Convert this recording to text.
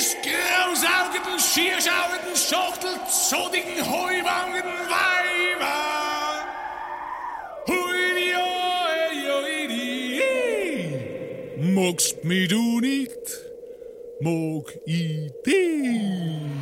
grausaugenden, schierschaugenden, schachtelzodigen, heuwangenden Weiber. Magst mich du nicht, mag ich dich.